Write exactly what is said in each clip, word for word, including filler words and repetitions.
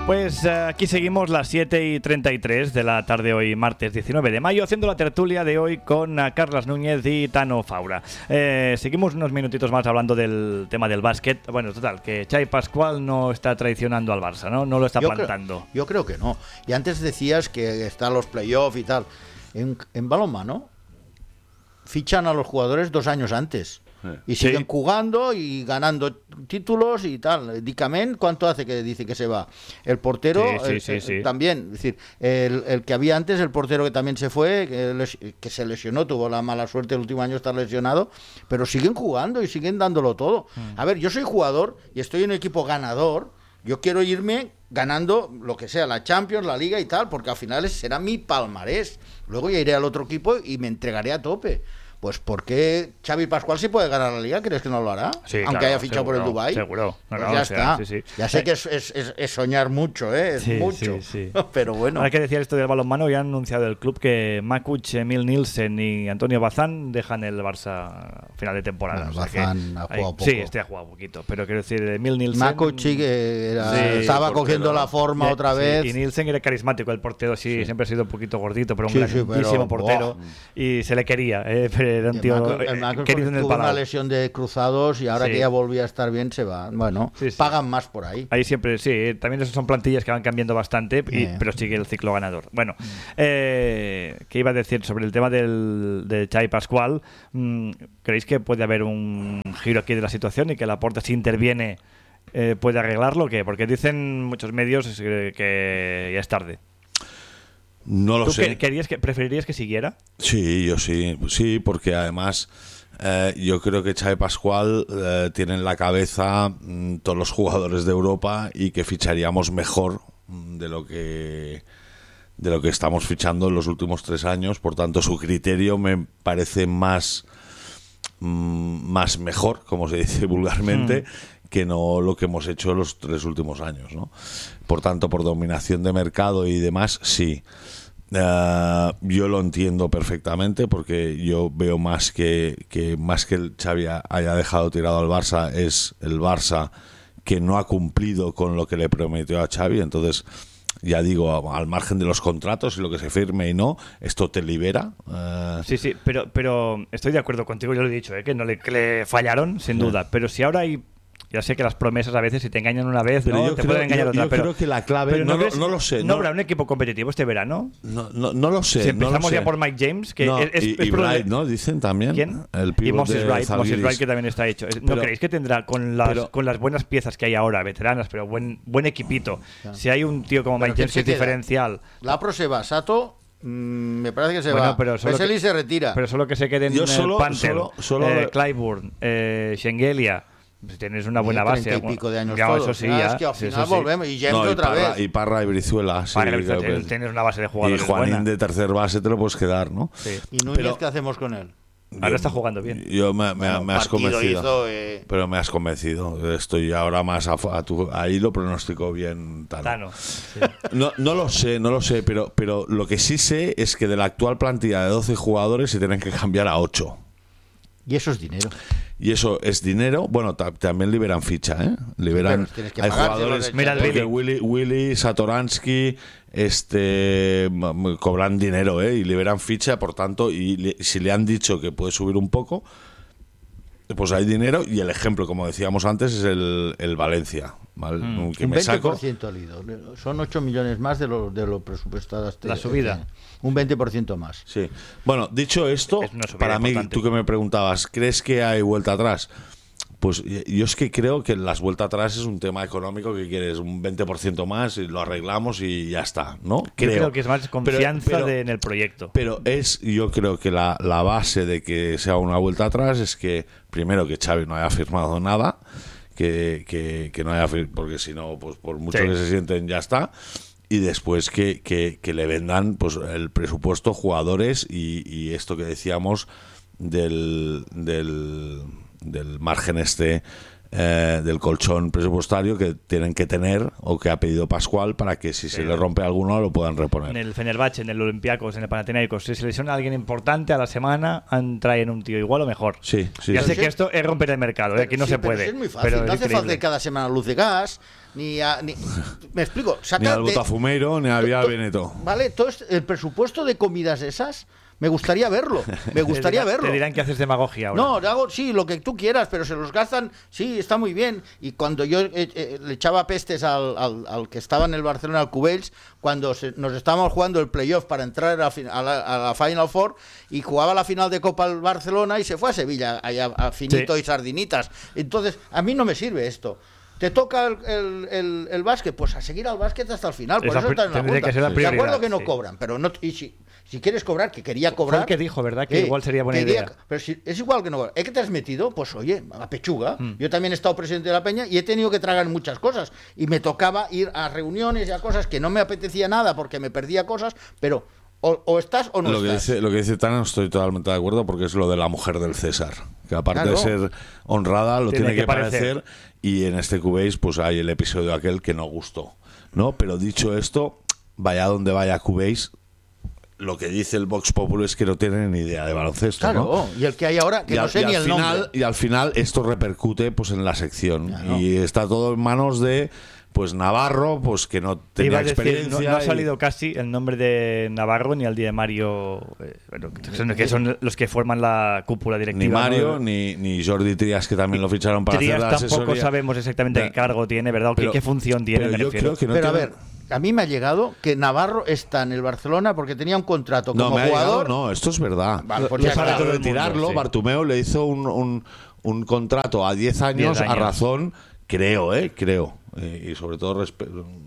Pues uh, aquí seguimos las siete y treinta y tres de la tarde hoy, martes diecinueve de mayo, haciendo la tertulia de hoy con uh, Carlas Núñez y Tano Faura. Eh, seguimos unos minutitos más hablando del tema del básquet. Bueno, total, que Xavi Pascual no está traicionando al Barça, ¿no? No lo está yo plantando. Creo, yo creo que no. Y antes decías que están los playoffs y tal. En, en balonmano fichan a los jugadores dos años antes. Y siguen sí. jugando y ganando títulos y tal. Dicamén, ¿cuánto hace que dice que se va? El portero sí, sí, el, sí, el, sí. también. Es decir, el, el que había antes, el portero que también se fue, que, les, que se lesionó, tuvo la mala suerte el último año de estar lesionado, pero siguen jugando y siguen dándolo todo. Mm. A ver, yo soy jugador y estoy en un equipo ganador. Yo quiero irme ganando lo que sea, la Champions, la Liga y tal, porque al final será mi palmarés. Luego ya iré al otro equipo y me entregaré a tope. Pues ¿por qué Xavi Pascual sí puede ganar la Liga? ¿Crees que no lo hará? Sí, aunque claro, haya fichado seguro, por el Dubái. Seguro. No, pues no, ya o está. Sea, sí, sí. Ya sé que es, es, es, es soñar mucho, ¿eh? Es sí, mucho. Sí, sí. Pero bueno. Ahora que decía esto del balonmano, ya han anunciado el club que Makuch, Emil Nielsen y Antonio Bazán dejan el Barça a final de temporada. Bueno, o sea Bazán ha jugado ahí, poco. Sí, este ha jugado poquito. Pero quiero decir, Emil Nielsen... Makuch sí que era, sí, estaba portero, cogiendo la forma y, otra sí, vez. Y Nielsen era carismático, el portero sí, sí. siempre ha sido un poquito gordito, pero un sí, grandísimo sí, pero, portero. Wow. Y se le quería, eh, pero era un tío Makuch, el Makuch querido en el tuvo Palau. una lesión de cruzados y ahora sí. que ya volvía a estar bien se va. Bueno, sí, sí. pagan más por ahí. Ahí siempre, sí, también esos son plantillas que van cambiando bastante, y, yeah. pero sigue el ciclo ganador. Bueno, mm. eh, ¿qué iba a decir sobre el tema del, de Xavi Pascual? Mm, ¿Creéis que puede haber un giro aquí de la situación y que Laporta, si interviene, eh, puede arreglarlo o qué? Porque dicen muchos medios que, que ya es tarde. No lo ¿Tú sé. Querías que, ¿Preferirías que siguiera? Sí, yo sí. Sí, porque además eh, yo creo que Xavi Pascual eh, tiene en la cabeza mm, todos los jugadores de Europa y que ficharíamos mejor mm, de lo que de lo que estamos fichando en los últimos tres años. Por tanto, su criterio me parece más mm, más mejor, como se dice vulgarmente, mm. que no lo que hemos hecho en los tres últimos años, ¿no? Por tanto, por dominación de mercado y demás, sí. Uh, yo lo entiendo perfectamente, porque yo veo más que, que más que el Xavi haya dejado tirado al Barça, es el Barça que no ha cumplido con lo que le prometió a Xavi. Entonces, ya digo, al margen de los contratos y lo que se firme y no, esto te libera. Uh... Sí, sí, pero, pero estoy de acuerdo contigo, yo lo he dicho, ¿eh? que no le, que le fallaron, sin sí. duda. Pero si ahora hay... Ya sé que las promesas a veces, si te engañan una vez, pero ¿no? yo te creo, pueden engañar yo, otra. Yo pero, creo que la clave, pero no, no, crees, no, no lo sé. ¿No, no habrá un equipo competitivo este verano? No, no, no lo sé. Si empezamos no lo ya sé. por Mike James, que no, es, es, y, es y Wright, ¿no? Dicen también. ¿Quién? El y Moses Wright, Moses Wright, que también está hecho. ¿No pero, creéis que tendrá, con las, pero, con las buenas piezas que hay ahora, veteranas, pero buen, buen equipito, claro. si hay un tío como Mike James que es diferencial... La pro se va, Sato... Mm, me parece que se bueno, va. Pero Vesely se retira. Pero solo que se queden Yo solo, Panther, solo, solo eh, Clyburn, eh, Schengelia. Si tienes una buena base. treinta y pico de años ya, todos. Eso sí, ah, ya. Es que al Sí, final sí. volvemos. Y James no, y otra Parra, vez. Y Parra y Brizuela. Sí, Parra, que, tienes, tienes una base de jugadores y Juanín buena. de tercer base te lo puedes quedar, ¿no? Sí. ¿Y Núñez pero, qué hacemos con él? Ahora yo, está jugando bien. Yo me, me, bueno, me has convencido. Hizo, eh... Pero me has convencido. Estoy ahora más a, a tu, ahí lo pronostico bien, Tano. Tano sí. no, no lo sé, no lo sé, pero, pero lo que sí sé es que de la actual plantilla de doce jugadores se tienen que cambiar a ocho. Y eso es dinero. Y eso es dinero. Bueno, t- también liberan ficha, ¿eh? Liberan. Sí, que hay jugadores. Mira, porque Willy, Willy, Satoransky, este, m- cobran dinero, ¿eh? Y liberan ficha, por tanto, y le, si le han dicho que puede subir un poco, pues hay dinero. Y el ejemplo, como decíamos antes, es el, el Valencia. ¿Vale? Mm. Que un me veinte por saco. ciento lido. Son ocho millones más de lo, de lo presupuestado. Este, La subida. Este, un veinte por ciento más. Sí. Bueno, dicho esto, para mí, importante. tú que me preguntabas, ¿crees que hay vuelta atrás? Pues yo es que creo que las vuelta atrás es un tema económico que quieres un veinte por ciento más y lo arreglamos y ya está, ¿no? Creo, creo que es más confianza pero, pero, de, en el proyecto. Pero es, yo creo que la, la base de que sea una vuelta atrás es que, primero, que Xavi no haya firmado nada, que, que, que no haya firmado, porque si no, pues por mucho sí. que se sienten, ya está. Y después que, que, que le vendan pues el presupuesto, jugadores y, y esto que decíamos del... del del margen este eh, del colchón presupuestario que tienen que tener o que ha pedido Pascual para que si sí. se le rompe alguno lo puedan reponer. En el Fenerbahce, en el Olympiacos, en el Panathinaikos, si se lesiona a alguien importante a la semana, traen un tío igual o mejor. Sí, sí. Ya sí. sé que esto es romper el mercado, ¿eh? Aquí no sí, se pero puede. Es muy fácil, pero no es hace increíble. falta cada semana luz de gas, ni, a, ni me explico, saca Ni al de- Botafumeiro ni a Vía to- Veneto. Vale, todo este- el presupuesto de comidas esas, me gustaría verlo, me gustaría te dirán, verlo. Te dirán que haces demagogia ahora. No, hago, sí, lo que tú quieras, pero se los gastan, sí, está muy bien. Y cuando yo eh, eh, le echaba pestes al, al, al que estaba en el Barcelona, al Cubells, cuando se, nos estábamos jugando el playoff para entrar a, fin- a, la, a la Final Four, y jugaba la final de Copa al Barcelona y se fue a Sevilla, allá, a finito Sí. y sardinitas. Entonces, a mí no me sirve esto. ¿Te toca el, el, el, el básquet? Pues a seguir al básquet hasta el final. Por Esa eso está en la tendría junta. que ser la De prioridad, acuerdo que no sí. cobran, pero no. Y si, si quieres cobrar, que quería Fue cobrar. el que dijo, ¿verdad? Que eh, igual sería buena quería- idea. Pero si, es igual que no. ¿Es que te has metido? Pues oye, a pechuga. Mm. Yo también he estado presidente de la Peña y he tenido que tragar muchas cosas. Y me tocaba ir a reuniones y a cosas que no me apetecía nada porque me perdía cosas, pero o, o estás o no Lo que, estás. dice, lo que dice Tana estoy totalmente de acuerdo porque es lo de la mujer del César, que aparte Claro. de ser honrada lo Tiene tiene, que que parecer. Y en este Cubase pues hay el episodio aquel que no gustó, ¿no? Pero dicho esto, vaya donde vaya Cubase, lo que dice el Vox Populi es que no tienen ni idea de baloncesto, Claro, ¿no? y el que hay ahora, que y no al, sé y ni al el final, nombre. y al final esto repercute pues en la sección Claro. y está todo en manos de pues Navarro, pues que no Iba tenía a decir, no, experiencia. no ha y- salido casi el nombre de Navarro ni el de Mario, eh, bueno, que son, que son los que forman la cúpula directiva. ni Mario, ¿no? ni, ni Jordi Trias, que también lo ficharon para Trias hacer la tampoco asesoría. sabemos exactamente Ya. qué cargo tiene, ¿verdad? O qué, Pero- qué función tiene, pero me yo refiero. creo que no Pero a tiene- ver, a mí me ha llegado que Navarro está en el Barcelona porque tenía un contrato No, como me ha llegado, jugador. no, esto es verdad. Vale, pues Yo ya para está. retirarlo, Sí. Bartumeo le hizo un, un, un contrato a diez años, diez años. a razón, creo, ¿eh? Creo. Eh, y sobre todo respe-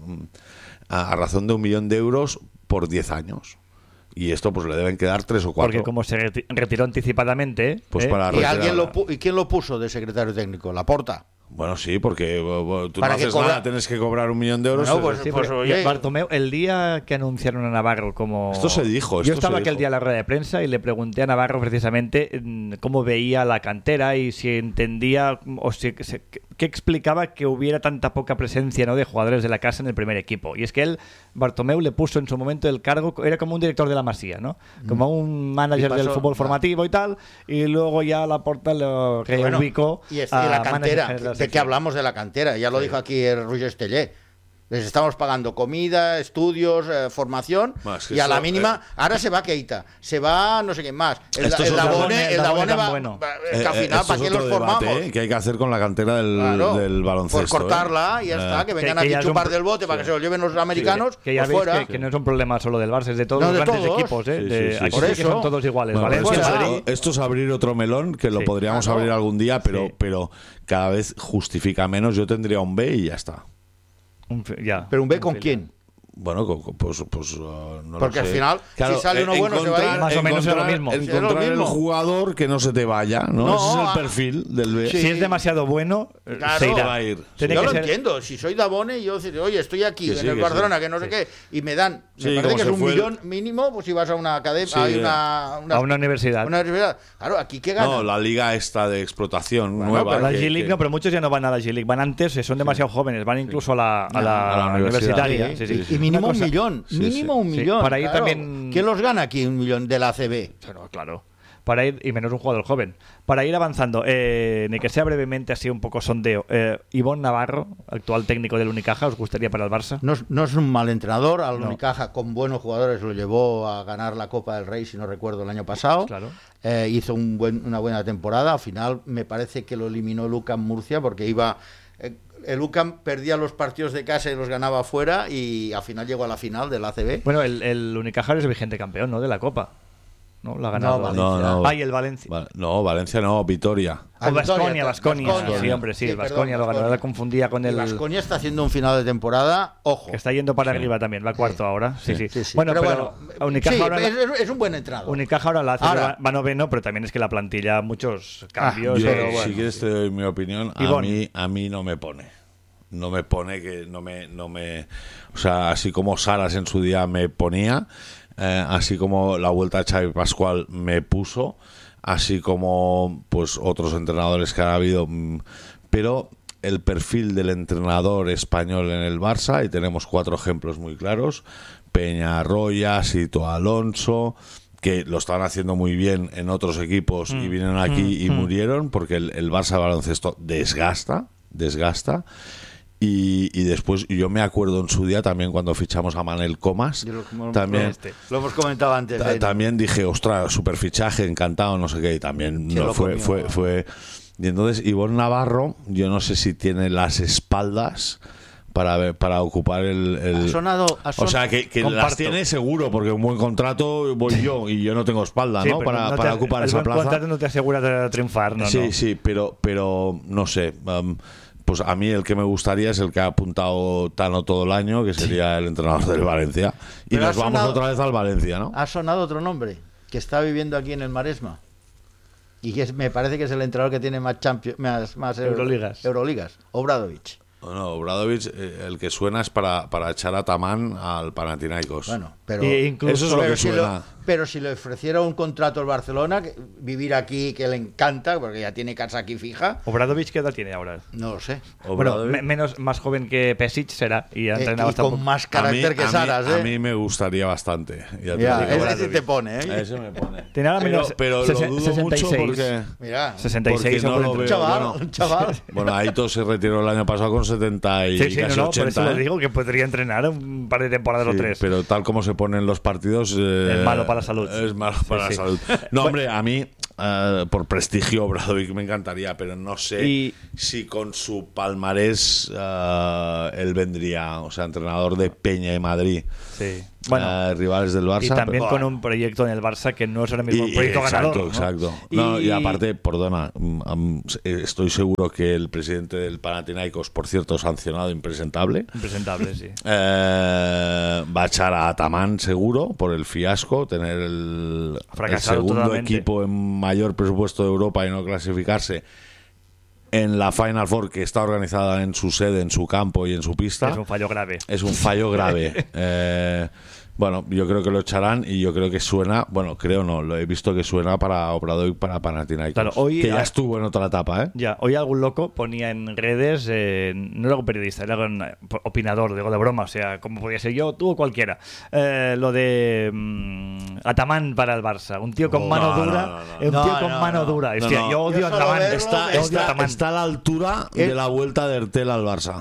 a, a razón de un millón de euros por diez años. Y esto pues le deben quedar tres o cuatro. Porque como se reti- retiró anticipadamente, Pues ¿eh? para ¿Y, alguien retirarla. lo pu- ¿Y quién lo puso de secretario técnico? Laporta. Bueno, sí, porque bo- bo, tú Para no que haces cobra- nada, tienes que cobrar un millón de euros. Bueno, eh, pues- Sí, pues, pero oye- Bartomeu, el día que anunciaron a Navarro como... Esto se dijo, Yo esto estaba se aquel dijo. día en la rueda de prensa y le pregunté a Navarro precisamente mm, cómo veía la cantera y si entendía o si se- qué explicaba que hubiera tanta poca presencia, ¿no?, de jugadores de la casa en el primer equipo. Y es que él, Bartomeu, le puso en su momento el cargo, era como un director de la Masía, ¿no? Como un manager Y pasó- del fútbol va. formativo y tal, y luego ya Laporta lo Bueno, reubicó y, es- y a la manager cantera, general de la ¿de qué sección. hablamos de la cantera? Ya lo dijo aquí el Roger Stellé. Les estamos pagando comida, estudios, eh, formación, Bueno, es que y a eso, la mínima, eh, ahora se va Keita, se va no sé quién más. El, Esto es el otro- Dabone, el el Dabone Dabone tan va, bueno. va- es que al Eh, eh, final, esto ¿para es qué otro los debate, formamos? eh, que hay que hacer con la cantera del, Claro, del baloncesto. Por cortarla y ya eh. está, que vengan que aquí ya a es un chupar pro- del bote para que se lo lleven los americanos, Que ya pues veis fuera. que, que no es un problema solo del Barça, es de todos No, los de grandes todos. equipos, ¿eh? Sí, De- sí, sí, aquí sí. sí que Por son eso- todos iguales. Bueno, Valencia, pues esto, Madrid. es, esto es abrir otro melón que lo Sí. podríamos Claro. abrir algún día, pero, Sí. pero cada vez justifica menos. Yo tendría un B y ya está. Un fi- ya, Pero un B un con filial. quién? Bueno, co- co- pues, pues uh, no Porque lo al sé. final, si sale uno eh, bueno, se va a ir. encontrar- Más o menos es lo encontrar- mismo. Sí, es lo Encontrar el mismo. jugador que no se te vaya, ¿no? No, Ese es ah, el perfil del B. sí. Si es demasiado bueno, eh, Claro. se irá. Va a ir. Tiene Yo que lo ser- entiendo. Si soy Dabone y yo decir, oye, estoy aquí Que en sí, el que Barcelona, sí. que no sé qué, y me dan, Sí, me parece como que es se un fue el- millón mínimo, pues si vas a una academia, Sí, hay eh. una, a una universidad. una universidad. Claro, aquí qué gana. No, la liga esta de explotación Bueno, nueva. Pero la que- G-League que- no, pero muchos ya no van a la G-League. Van antes, eh, son demasiado jóvenes, van incluso a la, a la, a la universidad. universitaria. Sí, Sí, sí. Y mínimo Una un cosa- millón, Sí, mínimo sí. un Sí, millón. para ir claro. también- ¿Quién los gana aquí un millón de la A C B? Pero, claro. Para ir, y menos un jugador joven. Para ir avanzando, eh, ni que sea brevemente así un poco sondeo. Eh, Ivonne Navarro, actual técnico del Unicaja, ¿os gustaría para el Barça? No, es- no es un mal entrenador, al No. Unicaja con buenos jugadores lo llevó a ganar la Copa del Rey, si no recuerdo, el año pasado. Claro. Eh, hizo un buen, una buena temporada. Al final me parece que lo eliminó el UCAM Murcia porque iba... eh, el UCAM perdía los partidos de casa y los ganaba fuera y al final llegó a la final del A C B. Bueno, el, el Unicaja es vigente campeón, ¿no? De la Copa. ¿No? La ha ganado. No, Valencia. No, no. Ah, y el Valencia. Va- No, Valencia no, Vitoria. Ah, O Baskonia, Baskonia, Baskonia. Baskonia. Sí, hombre, sí, Sí, Baskonia, perdón, lo ganó, Baskonia. la confundía con Y el... Baskonia está haciendo un final de temporada, ojo. Que está yendo para arriba también, va cuarto ahora. Sí, sí. Sí, sí. Bueno, pero, bueno, a Unicaja sí, ahora... la- es, es- es un buen entrenador. Unicaja ahora la hace, Ahora- va- va noveno, pero también es que la plantilla, muchos cambios. Yo, pero eh, bueno. si quieres te doy mi opinión, a Ivonne. mí, a mí no me pone. No me pone que no me, no me, o sea, así como Saras en su día me ponía, eh, así como la vuelta de Xavi Pascual me puso, así como pues otros entrenadores que ha habido, mm, pero el perfil del entrenador español en el Barça, y tenemos cuatro ejemplos muy claros: Peñarroya, Sito Alonso, que lo estaban haciendo muy bien en otros equipos mm. y vinieron aquí mm. y mm. murieron, porque el, el Barça baloncesto desgasta, desgasta. Y, y después yo me acuerdo en su día también cuando fichamos a Manel Comas, lo, también este. lo hemos comentado antes, ta, también dije, ostras, super fichaje, encantado, no sé qué, y también no, fue, fue, fue y entonces Ivonne Navarro, yo no sé si tiene las espaldas para ver, para ocupar el, el... Ha sonado, ha son... o sea que, que las tiene seguro, porque un buen contrato voy yo y yo no tengo espalda, sí, ¿no? Para, no para te, ocupar esa plaza. El contrato no te asegura de triunfar, ¿no? Sí, no. sí, pero, pero no sé. Um, Pues a mí el que me gustaría es el que ha apuntado Tano todo el año, que sería el entrenador del Valencia. Y Pero nos vamos sonado, otra vez al Valencia, ¿no? Ha sonado otro nombre, que está viviendo aquí en el Maresma. Y que es, me parece que es el entrenador que tiene más, champions, más, más Euroligas. Euroligas, Obradovic. Bueno, Obradovic, eh, el que suena es para, para echar a Tamán al Panathinaikos. Bueno, pero incluso, eso es lo que si suena. Lo, pero si le ofreciera un contrato al Barcelona, que, vivir aquí, que le encanta, porque ya tiene casa aquí fija. ¿Obradovic qué edad tiene ahora? No lo sé. Bueno, me, menos más joven que Pesic será y ha entrenado eh, y hasta con poco. más carácter a mí, que a Saras, mí, ¿eh? A mí me gustaría bastante. Ya ya, te digo, ese te pone, ¿eh? Ese me pone. Tiene ahora menos pero, pero lo dudo sesenta y seis. mucho porque... Mira, sesenta y seis no lo un veo, chaval, bueno, un chaval. Bueno, Aito se retiró el año pasado con setenta y sí, sí, casi no, no, ochenta. por eso ¿eh? lo digo, que podría entrenar un par de temporadas Sí, o tres. pero tal como se ponen los partidos... Eh, es malo para la salud. Es malo para sí, la sí. salud. No, hombre, a mí, uh, por prestigio, Obradovic me encantaría, pero no sé y... si con su palmarés uh, él vendría, o sea, entrenador de Peña y Madrid. Sí. Bueno, uh, rivales del Barça. Y también pero, con bueno. un proyecto en el Barça que no es ahora mismo y, un proyecto exacto, ganador. ¿no? Exacto, y... no, y aparte, perdona, um, estoy seguro que el presidente del Panathinaikos, por cierto, sancionado, impresentable. Impresentable, sí. Eh, va a echar a Tamán seguro por el fiasco, tener el, el segundo totalmente. equipo en mayor presupuesto de Europa y no clasificarse en la Final Four, que está organizada en su sede, en su campo y en su pista. Es un fallo grave. Es un fallo grave. eh, bueno, yo creo que lo echarán y yo creo que suena, bueno, creo no, lo he visto que suena para Obradovic, para Panathinaikos. Claro, hoy, que ya estuvo en otra etapa, ¿eh? Ya, hoy algún loco ponía en redes, eh, no era un periodista, era un opinador, digo de broma, o sea, como podía ser yo, tú o cualquiera. Eh, lo de mmm, Atamán para el Barça, un tío con Oh, mano no, dura, no, no, no. un No, tío con no, mano no. dura. No, Hostia, no. yo odio Yo a solo Atamán. verlo, Está, me- Odio a está, Atamán. está a la altura Eh. de la vuelta de Ertel al Barça.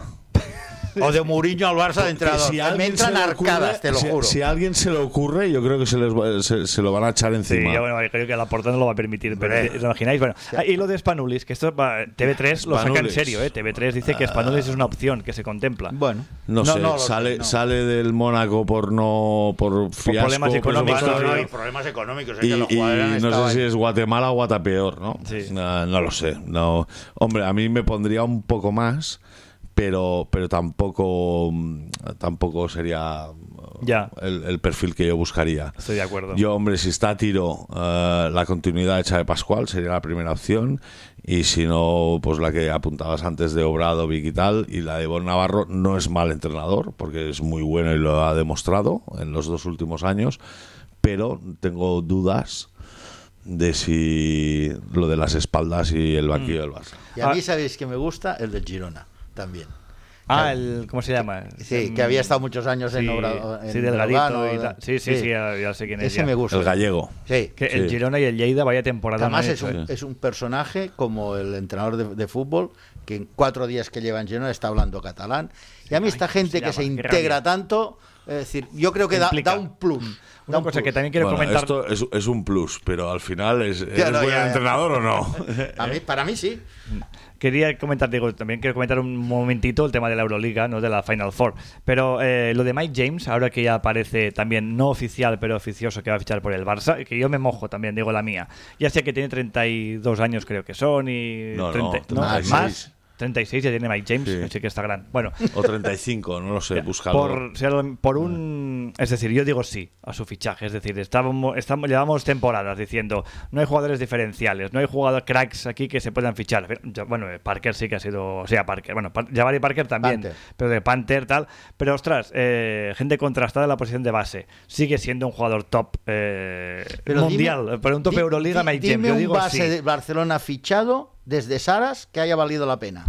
O de Mourinho al Barça de entrenador. Si a me alguien entran se le arcadas, ocurre- te lo si, juro. Si a alguien se le ocurre, yo creo que se, les va- se, se lo van a echar Sí, encima. ya, bueno, creo que la portada no lo va a permitir, pero Hombre. ¿os imagináis? Bueno, ah, y lo de Spanulis, que esto va, T V tres lo saca en Spanulis. serio, ¿eh? T V tres dice que Spanulis es una opción que se contempla. Bueno, No, sé, lo- sale, no. sale del Mónaco por no por fiasco, problemas económicos, presupuestario. No, no, hay problemas económicos. Es Y, que los y jugadores han no estado sé si ahí. es Guatemala o Guatapeor, ¿no? Sí. No, no lo sé. No. Hombre, a mí me pondría un poco más, pero pero tampoco tampoco sería Ya. el, el perfil que yo buscaría. Estoy de acuerdo. Yo, hombre, si está a tiro, eh, la continuidad hecha de Pascual sería la primera opción, y si no, pues la que apuntabas antes de Obradovic y tal, y la de Ivonne Navarro no es mal entrenador, porque es muy bueno y lo ha demostrado en los dos últimos años, pero tengo dudas de si lo de las espaldas y el banquillo del Barça. Y a mí, Ah. sabéis que me gusta el de Girona también. Ah, el, ¿cómo se llama? Sí, que había estado muchos años Sí, en Obra, en sí, delgadito Lugano, y tal. Sí, sí, sí, ya, ya sé quién es. Ese ya. me gusta. El gallego. Sí. Que el Sí. Girona y el Lleida vaya temporada. Además han es hecho, un, ¿eh? es un personaje como el entrenador de, de fútbol, que en cuatro días que lleva en Girona está hablando catalán. Y a mí esta Ay, gente ¿cómo que se se llama? Qué integra rabia. tanto, es decir, yo creo que da, Implica. da un plus. Una Da un cosa que plus. también quiero Bueno, comentar. esto es, es un plus, pero al final es, ¿eres Ya, no, buen ya, ya. entrenador o no? A mí, para mí sí. Quería comentar, digo, también quiero comentar un momentito el tema de la Euroliga, no de la Final Four. Pero eh, lo de Mike James, ahora que ya parece también no oficial, pero oficioso que va a fichar por el Barça, que yo me mojo también, digo la mía. Ya sé que tiene treinta y dos años, creo que son, y. No, no, treinta, treinta y seis. más. treinta y seis ya tiene Mike James, Sí. así que está gran. Bueno, O treinta y cinco, no lo sé, búscalo. por, sea lo- por un. Es decir, yo digo sí a su fichaje. Es decir, estábamos, estamos, llevamos temporadas diciendo no hay jugadores diferenciales, no hay jugadores cracks aquí que se puedan fichar. Ya, bueno, Parker sí que ha sido. O sea, Parker. Bueno, Par- Jabari Parker también. Panther. Pero de Panther, tal. Pero ostras, eh, gente contrastada en la posición de base. Sigue siendo un jugador top eh, Pero mundial. dime- pero un top di- Euroliga, di- Mike James. Dime Yo un digo base sí. de Barcelona fichado desde Saras que haya valido la pena.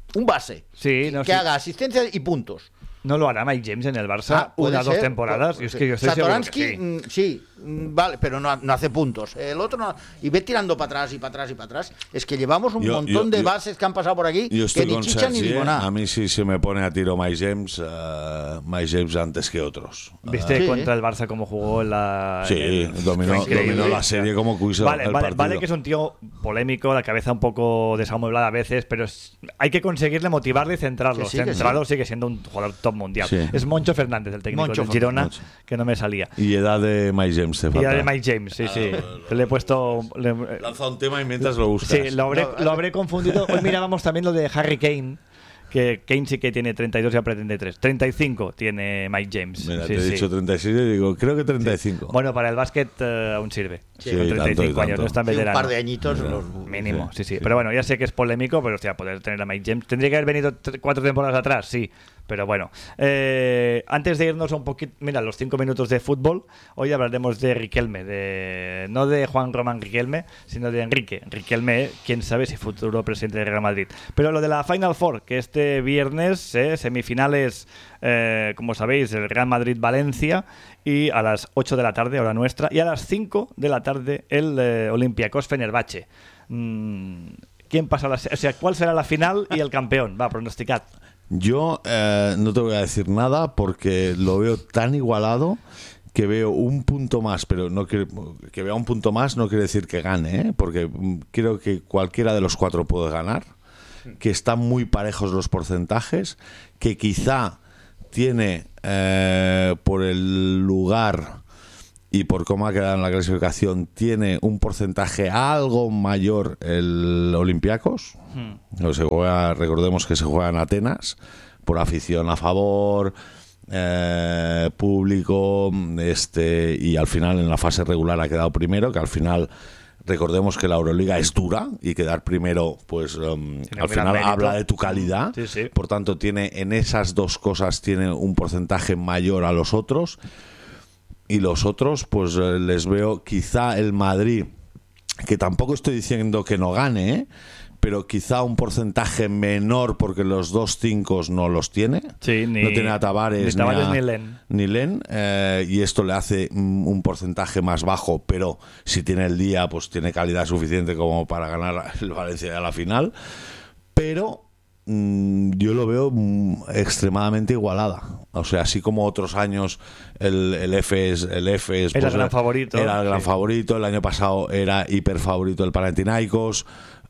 un base Sí, no, que sí. haga asistencia y puntos. ¿No lo hará Mike James en el Barça Ah, puede una o dos ser. temporadas? Pu- Y es que yo estoy seguro que Satoransky, sí. mm, sí, mm, vale, pero no, no hace puntos. El otro no. Y ve tirando para atrás y para atrás y para atrás. Es que llevamos un Yo- montón yo- de yo- bases que han pasado por aquí Yo estoy que ni con chicha ni Sergi, ¿eh? limonada. A mí sí se me pone a tiro Mike James, uh, Mike James antes que otros. ¿Viste Sí. contra el Barça cómo jugó en la. Sí, en el- dominó, fue increíble. dominó la serie como quiso Vale, el vale, partido. vale que es un tío polémico, la cabeza un poco desamueblada a veces, pero es- hay que conseguirle motivarle y centrarlo. Que sí, que Centrado sigue siendo un jugador top mundial. Sí. Es Moncho Fernández, el técnico Moncho del Girona, Moncho. que no me salía. Y edad de Mike James te Y falta. ya de Mike James, sí, sí. Que le he puesto. le- Lanza un tema y mientras lo buscas. sí, lo habré, lo habré confundido. Hoy mirábamos también lo de Harry Kane. Que Kane sí que tiene treinta y dos y ya pretende tres. treinta y cinco tiene Mike James. Mira, Sí, te he sí. dicho treinta y seis y digo, creo que treinta y cinco. Bueno, para el básquet eh, aún sirve. Sí, con treinta y cinco tanto y años, tanto. no es tan Sí, un veterano. par de añitos. los- Mínimo, sí, sí, Pero bueno, ya sé que es polémico, pero hostia, poder tener a Mike James. Tendría que haber venido tre- cuatro temporadas atrás, sí. Pero bueno, eh, antes de irnos a un poquito, mira, los cinco minutos de fútbol, hoy hablaremos de Riquelme, de no de Juan Román Riquelme, sino de Enrique Riquelme, eh, quién sabe si futuro presidente del Real Madrid. Pero lo de la Final Four, que este viernes, eh, semifinales, eh, como sabéis, el Real Madrid-Valencia, y a las ocho de la tarde, hora nuestra, y a las cinco de la tarde el eh, Olympiacos Fenerbahce. Mm, ¿Quién pasa a la, o sea, cuál será la final y el campeón? Va, pronosticad. Yo eh, no te voy a decir nada porque lo veo tan igualado que veo un punto más, pero no quiere- que vea un punto más no quiere decir que gane, ¿eh? Porque mm, creo que cualquiera de los cuatro puede ganar, que están muy parejos los porcentajes, que quizá tiene eh, por el lugar y por cómo ha quedado en la clasificación, tiene un porcentaje algo mayor el Olympiacos. No se juega, recordemos que se juega en Atenas, por afición a favor, eh, público, este y al final en la fase regular ha quedado primero, que al final recordemos que la Euroliga es dura y quedar primero, pues um, Tiene al un gran final mérito. habla de tu calidad. Sí, sí. Por tanto, tiene en esas dos cosas tiene un porcentaje mayor a los otros. Y los otros, pues eh, les veo quizá el Madrid, que tampoco estoy diciendo que no gane, ¿eh? Pero quizá un porcentaje menor porque los dos cinco no los tiene. Sí, ni- no tiene a Tavares ni Tavares a- ni Len. ni Len, eh, y esto le hace mm, un porcentaje más bajo, pero si tiene el día, pues tiene calidad suficiente como para ganar el Valencia a la final. Pero mm, yo lo veo mm, extremadamente igualada. O sea, así como otros años el, el F es el F es, Era pues, el gran favorito. Era el gran Sí. favorito. El año pasado era hiper favorito el Panathinaikos.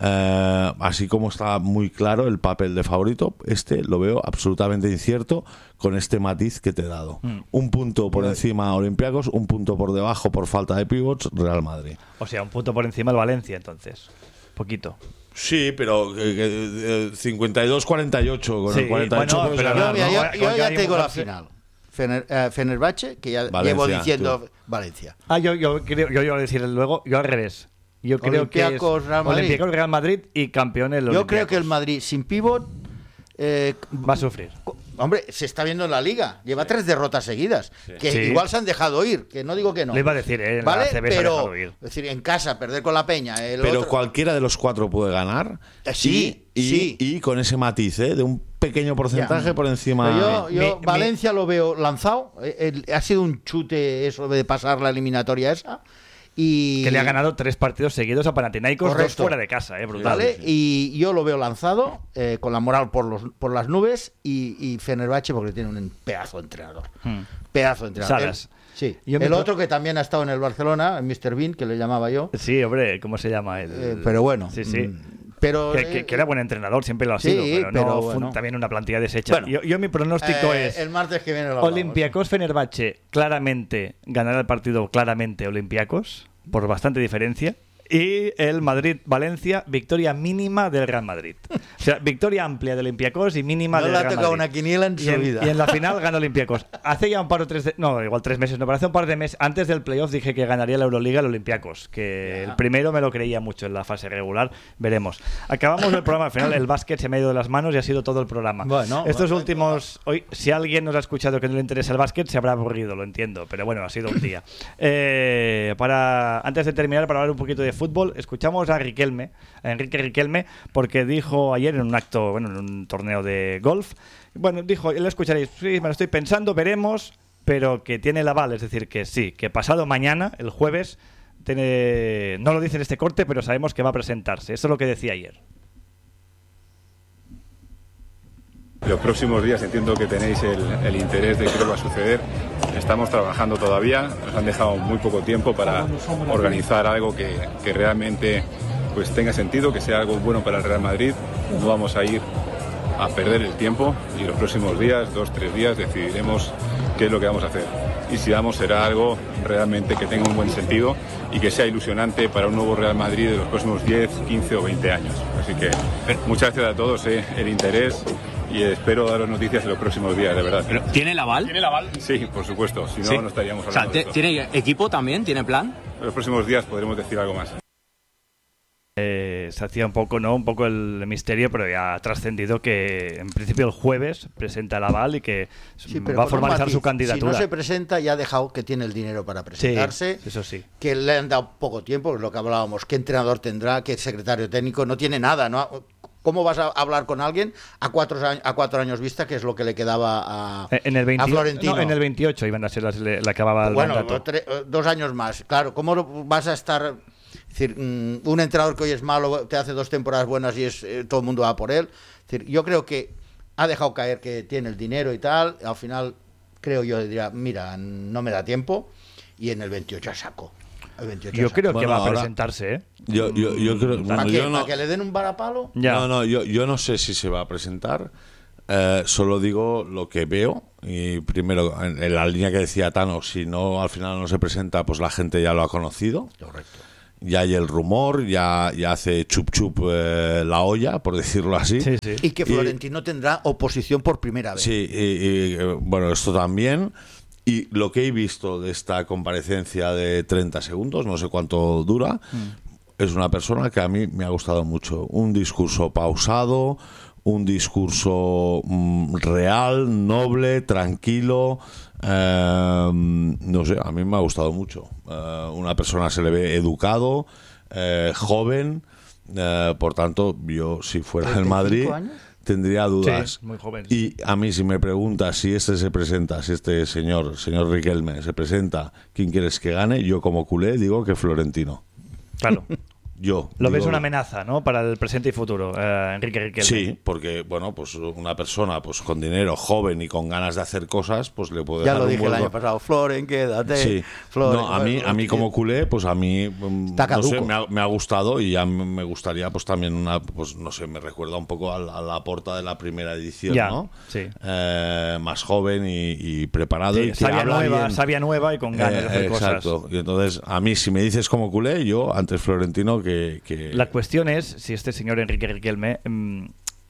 Eh, así como está muy claro el papel de favorito, este lo veo absolutamente incierto con este matiz que te he dado. Mm. Un punto por encima Olympiacos, un punto por debajo por falta de pivots Real Madrid. O sea, un punto por encima el Valencia, entonces. Poquito. Sí, pero eh, eh, cincuenta y dos cuarenta y ocho con Sí, el cuarenta y ocho bueno, puedes pero ganar, Yo, no, mira, ¿no? yo- no, yo no, ya hay te digo la mojarse. final. Fener, eh, Fenerbahce, que ya Valencia, llevo diciendo tú. Valencia. Ah, yo, yo, creo, yo iba a decir luego, yo al revés. Yo creo que es Olympiacos, Real Madrid. Olympiacos, Real Madrid y campeón el Yo creo que el Olympiacos. Madrid sin pivot eh, Va a sufrir. Hombre, se está viendo en la liga. Lleva tres derrotas seguidas. Que Sí. igual se han dejado ir, que no digo que no. Le iba a decir, ¿eh? En la ¿Vale? A C B se ha Pero, dejado ir. es decir, en casa, perder con la Peña. El Pero otro- cualquiera de los cuatro puede ganar. Eh, sí, y, y- sí. y con ese matiz, ¿eh? De un pequeño porcentaje Ya. por encima. Pero yo, yo Mi- mi- Valencia lo veo lanzado. Eh, el- ha sido un chute eso de pasar la eliminatoria esa. Y, Que le ha ganado tres partidos seguidos a Panathinaikos, dos Correcto. fuera de casa, ¿eh? Brutal. ¿Vale? Y yo lo veo lanzado, eh, con la moral por, los, por las nubes. Y, y Fenerbahce porque tiene un pedazo de entrenador. Hmm. Pedazo de entrenador. Salas. El- sí. Yo me el pro- otro que también ha estado en el Barcelona, el míster Bean, que le llamaba yo. Sí, hombre, ¿cómo se llama? El... Eh, pero bueno. Sí, sí. mm, Pero, Que, que- que era buen entrenador, siempre lo ha sí, sido, pero, no pero fue bueno. también una plantilla deshecha. Bueno. yo, yo mi pronóstico eh, es el martes que viene lo hablamos. Olympiacos Fenerbahce, claramente ganará el partido, claramente Olympiacos, por bastante diferencia. Y el Madrid-Valencia, victoria mínima del Real Madrid. O sea, victoria amplia de Olympiacos y mínima No del le ha Real tocado Madrid. una quiniela en y su en, vida. y en la final gana Olympiacos. Hace ya un par o tres de, no, igual tres meses, no, pero hace un par de meses antes del playoff dije que ganaría la Euroliga el Olympiacos, que Ya. el primero me lo creía mucho en la fase regular, veremos. Acabamos el programa, al final el básquet se me ha ido de las manos y ha sido todo el programa. Bueno, Estos bueno. últimos, hoy, si alguien nos ha escuchado que no le interesa el básquet, se habrá aburrido, lo entiendo, pero bueno, ha sido un día. Eh, para antes de terminar, para hablar un poquito de fútbol, escuchamos a Riquelme, a Enrique Riquelme, porque dijo ayer en un acto, bueno, en un torneo de golf, bueno, dijo, lo escucharéis, sí, me lo estoy pensando, veremos, pero que tiene el aval, es decir, que sí, que pasado mañana, el jueves, tiene, no lo dice en este corte, pero sabemos que va a presentarse. Eso es lo que decía ayer. Los próximos días entiendo que tenéis el, el interés de qué va a suceder. Estamos trabajando todavía, nos han dejado muy poco tiempo para organizar algo que, que realmente pues, tenga sentido, que sea algo bueno para el Real Madrid. No vamos a ir a perder el tiempo y los próximos días, dos, tres días, decidiremos qué es lo que vamos a hacer. Y si vamos, será algo realmente que tenga un buen sentido y que sea ilusionante para un nuevo Real Madrid de los próximos diez, quince o veinte años. Así que muchas gracias a todos, eh, el interés. Y espero daros noticias en los próximos días, de verdad. ¿Pero tiene el aval? ¿Tiene el aval? Sí, por supuesto. Si no, ¿sí? No estaríamos hablando. O sea, de ¿tiene equipo también? ¿Tiene plan? En los próximos días podremos decir algo más. Eh, se hacía un poco, ¿no? Un poco el misterio, pero ya ha trascendido que en principio el jueves presenta el aval y que sí, va a formalizar Martín, su candidatura. Si no se presenta, ya ha dejado que tiene el dinero para presentarse. Sí, eso sí. Que le han dado poco tiempo, es lo que hablábamos. ¿Qué entrenador tendrá? ¿Qué secretario técnico? No tiene nada, ¿no? ¿Cómo vas a hablar con alguien a cuatro años, a cuatro años vista, que es lo que le quedaba a, en el veinte, a Florentino? No, en el veintiocho iban a ser las, le, le acababa el bueno, mandato. Tre, dos años más. Claro, ¿cómo vas a estar? Es decir, un entrenador que hoy es malo, te hace dos temporadas buenas y es eh, todo el mundo va por él. Es decir, yo creo que ha dejado caer que tiene el dinero y tal. Al final, creo yo, diría, mira, no me da tiempo. Y en el veintiocho saco. El veintiocho yo saco. creo bueno, que va ahora, a presentarse, ¿eh? Yo, yo, yo creo ¿Para, bueno, qué? yo no, ¿Para que le den un varapalo? Ya. No, no, yo, yo no sé si se va a presentar. Eh, solo digo lo que veo. Y primero, en, en la línea que decía Tano, si no al final no se presenta, pues la gente ya lo ha conocido. Correcto. Ya hay el rumor, ya, ya hace chup chup eh, la olla, por decirlo así. Sí, sí. Y que Florentino y, tendrá oposición por primera vez. Sí, y, y bueno, esto también. Y lo que he visto de esta comparecencia de treinta segundos, no sé cuánto dura, mm. es una persona que a mí me ha gustado mucho. Un discurso pausado, un discurso mm, real, noble, tranquilo. Eh, no sé, a mí me ha gustado mucho. Eh, una persona se le ve educado, eh, joven. Eh, por tanto, yo si fuera el Madrid... años? Tendría dudas. Sí, muy joven. Y a mí si me preguntas si este se presenta, si este señor, señor Riquelme, se presenta, ¿quién quieres que gane? Yo como culé digo que Florentino. Claro. Yo. Lo digo, ves una amenaza, ¿no? Para el presente y futuro, eh, Enrique Riquelme. Sí, porque, bueno, pues una persona pues con dinero, joven y con ganas de hacer cosas, pues le puede ya dar lo un dije el vuelco. año pasado, Floren, quédate. Sí. Floren, no, a mí, a mí como culé, pues a mí, Está no sé, caduco. me ha, me ha gustado y ya me gustaría, pues también una, pues no sé, me recuerda un poco a la, a la Porta de la primera edición, ya, ¿no? Sí. Eh, más joven y, y preparado Sí, y que sabia habla nueva, bien. sabia nueva y con ganas Eh, de hacer exacto. cosas. Y entonces, a mí, si me dices como culé, yo antes Florentino que... que... La cuestión es si este señor Enrique Riquelme, mmm,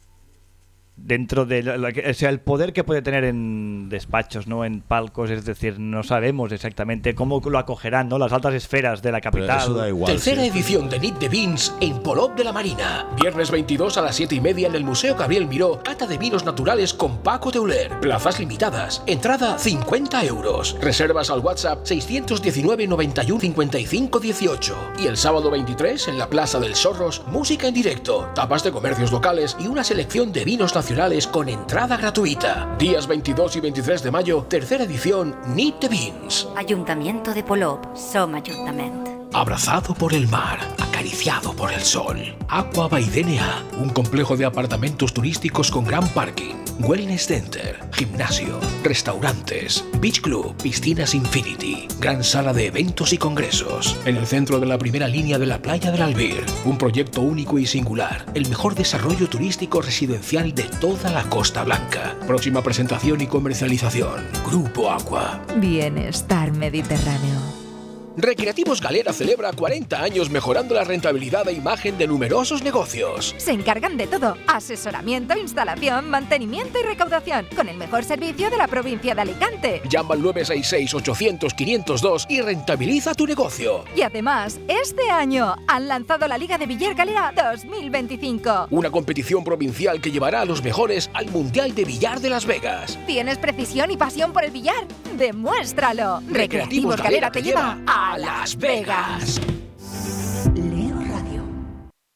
dentro de la, la, o sea, el poder que puede tener en despachos, no en palcos, es decir, no sabemos exactamente cómo lo acogerán, ¿no? Las altas esferas de la capital. Eso da igual, Tercera sí. edición de Nit de Vins en Polop de la Marina. Viernes veintidós a las siete y media en el Museo Gabriel Miró. Cata de vinos naturales con Paco Teuler. Plazas limitadas. Entrada cincuenta euros. Reservas al WhatsApp seis uno nueve, noventa y uno, cincuenta y cinco dieciocho. Y el sábado veintitrés en la Plaza del Sorros, música en directo, tapas de comercios locales y una selección de vinos nacionales con entrada gratuita. Días veintidós y veintitrés de mayo, tercera edición Nit de Vins. Ayuntamiento de Polop, Som Ajuntament. Abrazado por el mar, acariciado por el sol. Aqua by D N A, un complejo de apartamentos turísticos con gran parking, wellness center, gimnasio, restaurantes, beach club, piscinas infinity, gran sala de eventos y congresos. En el centro de la primera línea de la playa del Albir, un proyecto único y singular, el mejor desarrollo turístico residencial de toda la Costa Blanca. Próxima presentación y comercialización, Grupo Aqua. Bienestar Mediterráneo. Recreativos Galera celebra cuarenta años mejorando la rentabilidad e imagen de numerosos negocios. Se encargan de todo: asesoramiento, instalación, mantenimiento y recaudación, con el mejor servicio de la provincia de Alicante. Llama al nueve seis seis, ochocientos, quinientos dos y rentabiliza tu negocio. Y además, este año han lanzado la Liga de Billar Galera dos mil veinticinco. Una competición provincial que llevará a los mejores al Mundial de Billar de Las Vegas. ¿Tienes precisión y pasión por el billar? ¡Demuéstralo! Recreativos Galera te lleva a Las Vegas. Lea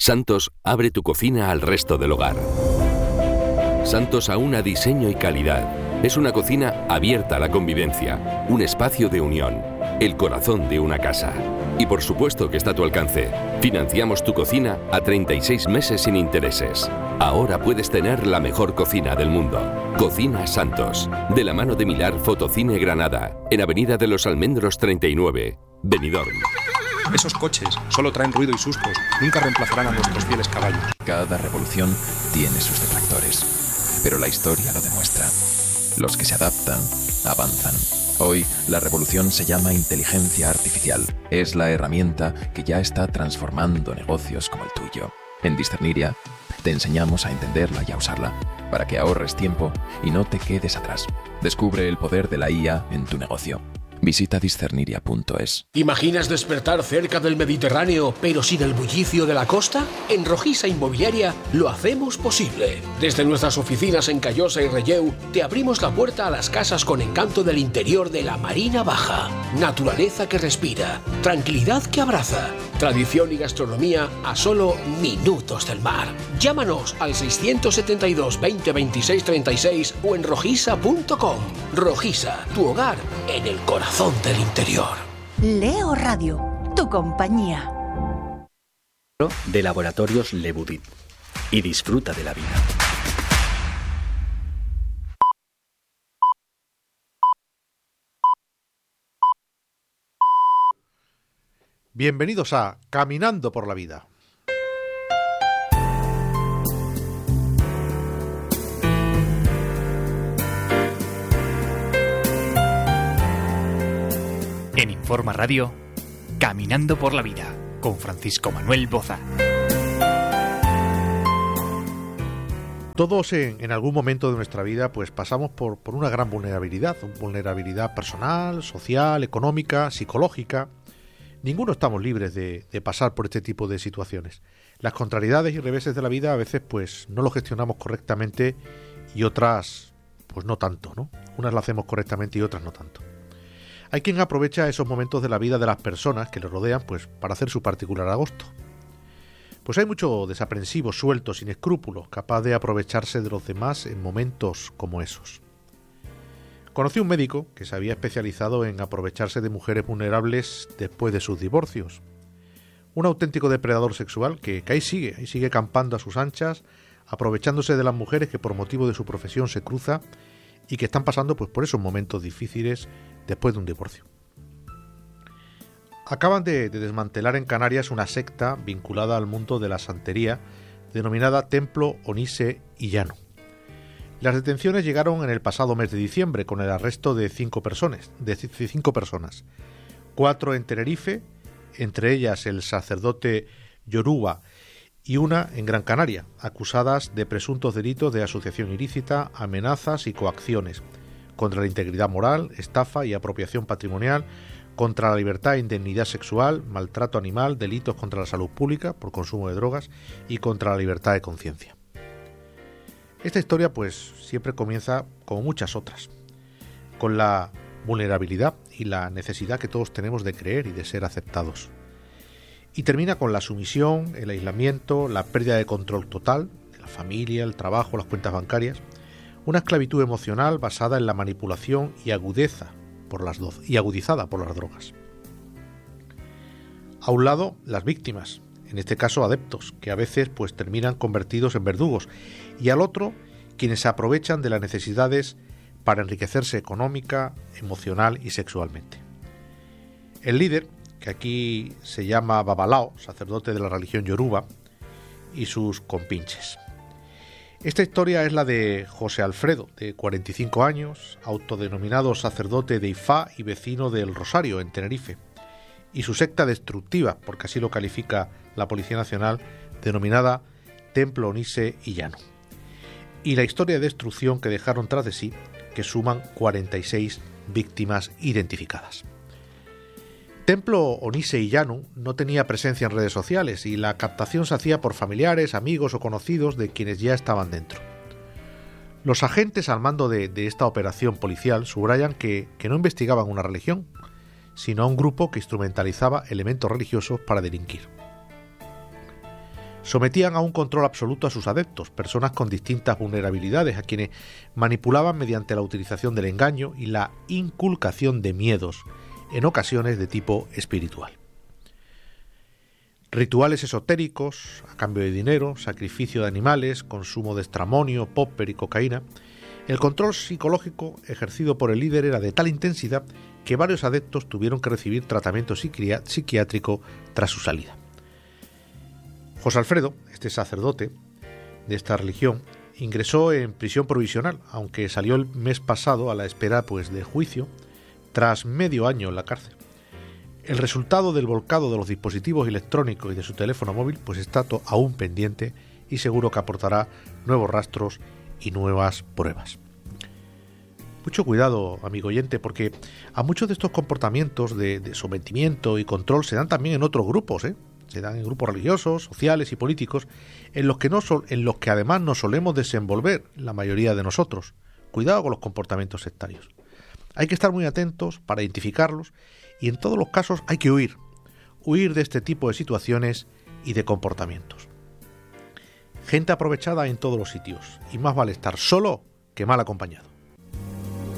Santos abre tu cocina al resto del hogar. Santos aúna diseño y calidad. Es una cocina abierta a la convivencia, un espacio de unión, el corazón de una casa. Y por supuesto que está a tu alcance. Financiamos tu cocina a treinta y seis meses sin intereses. Ahora puedes tener la mejor cocina del mundo. Cocina Santos, de la mano de Milar Fotocine Granada, en Avenida de los Almendros treinta y nueve, Benidorm. Esos coches solo traen ruido y sustos, nunca reemplazarán a nuestros fieles caballos. Cada revolución tiene sus detractores, pero la historia lo demuestra. Los que se adaptan, avanzan. Hoy, la revolución se llama inteligencia artificial. Es la herramienta que ya está transformando negocios como el tuyo. En Discerniria, te enseñamos a entenderla y a usarla, para que ahorres tiempo y no te quedes atrás. Descubre el poder de la I A en tu negocio. Visita discerniria punto es. ¿Imaginas despertar cerca del Mediterráneo, pero sin el bullicio de la costa? En Rojisa Inmobiliaria lo hacemos posible. Desde nuestras oficinas en Callosa y Relleu, te abrimos la puerta a las casas con encanto del interior de la Marina Baja. Naturaleza que respira, tranquilidad que abraza, tradición y gastronomía a solo minutos del mar. Llámanos al seiscientos setenta y dos, veinte, veintiséis, treinta y seis o en rojisa punto com. Rojisa, tu hogar en el corazón del interior. Leo Radio, tu compañía. De Laboratorios Lebudit. Y disfruta de la vida. Bienvenidos a Caminando por la Vida. En Informa Radio, Caminando por la Vida, con Francisco Manuel Boza. Todos en, en algún momento de nuestra vida pues pasamos por, por una gran vulnerabilidad, vulnerabilidad personal, social, económica, psicológica. Ninguno estamos libres de, de pasar por este tipo de situaciones. Las contrariedades y reveses de la vida a veces pues no lo gestionamos correctamente y otras pues no tanto, ¿no? Unas las hacemos correctamente y otras no tanto. Hay quien aprovecha esos momentos de la vida de las personas que le rodean pues para hacer su particular agosto. Pues hay mucho desaprensivo, suelto, sin escrúpulos, capaz de aprovecharse de los demás en momentos como esos. Conocí un médico que se había especializado en aprovecharse de mujeres vulnerables después de sus divorcios. Un auténtico depredador sexual que, que ahí sigue, ahí sigue campando a sus anchas, aprovechándose de las mujeres que por motivo de su profesión se cruza y que están pasando pues por esos momentos difíciles después de un divorcio. Acaban de, de desmantelar en Canarias una secta vinculada al mundo de la santería denominada Templo Onise y Llano. Las detenciones llegaron en el pasado mes de diciembre con el arresto de cinco personas, de cinco personas, cuatro en Tenerife, entre ellas el sacerdote Yoruba, y una en Gran Canaria, acusadas de presuntos delitos de asociación ilícita, amenazas y coacciones contra la integridad moral, estafa y apropiación patrimonial, contra la libertad e indemnidad sexual, maltrato animal, delitos contra la salud pública por consumo de drogas y contra la libertad de conciencia. Esta historia pues siempre comienza, como muchas otras, con la vulnerabilidad y la necesidad que todos tenemos de creer y de ser aceptados. Y termina con la sumisión, el aislamiento, la pérdida de control total de la familia, el trabajo, las cuentas bancarias, una esclavitud emocional basada en la manipulación y agudeza por las do- y agudizada por las drogas. A un lado, las víctimas, en este caso adeptos, que a veces pues terminan convertidos en verdugos, y al otro, quienes se aprovechan de las necesidades para enriquecerse económica, emocional y sexualmente. El líder, que aquí se llama Babalao, sacerdote de la religión yoruba, y sus compinches. Esta historia es la de José Alfredo, de cuarenta y cinco años, autodenominado sacerdote de Ifá y vecino del Rosario, en Tenerife, y su secta destructiva, porque así lo califica la Policía Nacional, denominada Templo Onise y Llano. Y la historia de destrucción que dejaron tras de sí, que suman cuarenta y seis víctimas identificadas. Templo Onise y Llano no tenía presencia en redes sociales y la captación se hacía por familiares, amigos o conocidos de quienes ya estaban dentro. Los agentes al mando de, de esta operación policial subrayan que, que no investigaban una religión, sino a un grupo que instrumentalizaba elementos religiosos para delinquir. Sometían a un control absoluto a sus adeptos, personas con distintas vulnerabilidades, a quienes manipulaban mediante la utilización del engaño y la inculcación de miedos, en ocasiones de tipo espiritual. Rituales esotéricos, a cambio de dinero, sacrificio de animales, consumo de estramonio, popper y cocaína. El control psicológico ejercido por el líder era de tal intensidad que varios adeptos tuvieron que recibir tratamiento psiquiátrico tras su salida. José Alfredo, este sacerdote de esta religión, ingresó en prisión provisional, aunque salió el mes pasado a la espera pues, de juicio, tras medio año en la cárcel. El resultado del volcado de los dispositivos electrónicos y de su teléfono móvil pues está aún pendiente y seguro que aportará nuevos rastros y nuevas pruebas. Mucho cuidado, amigo oyente, porque a muchos de estos comportamientos de, de sometimiento y control se dan también en otros grupos, ¿eh? Se dan en grupos religiosos, sociales y políticos, en los que no sol, en los que además nos solemos desenvolver la mayoría de nosotros. Cuidado con los comportamientos sectarios. Hay que estar muy atentos para identificarlos y en todos los casos hay que huir, huir de este tipo de situaciones y de comportamientos. Gente aprovechada en todos los sitios y más vale estar solo que mal acompañado.